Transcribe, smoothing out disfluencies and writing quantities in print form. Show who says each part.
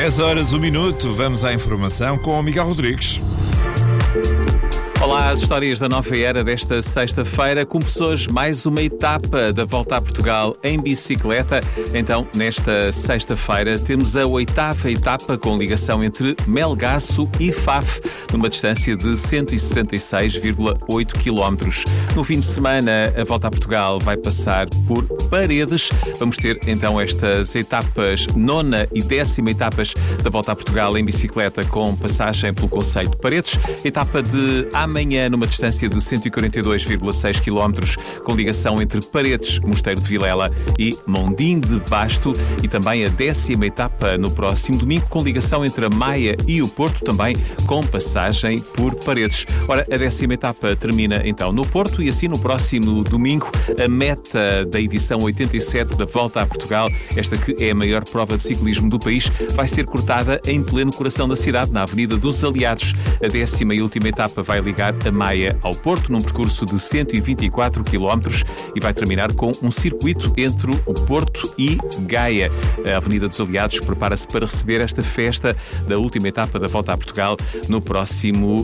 Speaker 1: 10 horas, 1 minuto. Vamos à informação com o Miguel Rodrigues.
Speaker 2: Olá, as histórias da nova era desta sexta-feira. Começou hoje mais uma etapa da Volta a Portugal em bicicleta. Então, nesta sexta-feira, temos a 8ª etapa com ligação entre Melgaço e Faf, numa distância de 166,8 km. No fim de semana, a Volta a Portugal vai passar por Paredes. Vamos ter, então, estas etapas, 9ª e 10ª etapas da Volta a Portugal em bicicleta, com passagem pelo concelho de Paredes. Etapa de amanhã, numa distância de 142,6 km, com ligação entre Paredes, Mosteiro de Vilela e Mondim de Basto, e também a 10ª etapa no próximo domingo, com ligação entre a Maia e o Porto, também com passagem por Paredes. Ora, a 10ª etapa termina então no Porto, e assim no próximo domingo, a meta da edição 87 da Volta a Portugal, esta que é a maior prova de ciclismo do país, vai ser cortada em pleno coração da cidade, na Avenida dos Aliados. A 10ª e última etapa vai ligar a Maia ao Porto, num percurso de 124 km, e vai terminar com um circuito entre o Porto e Gaia. A Avenida dos Aliados prepara-se para receber esta festa da última etapa da Volta a Portugal no próximo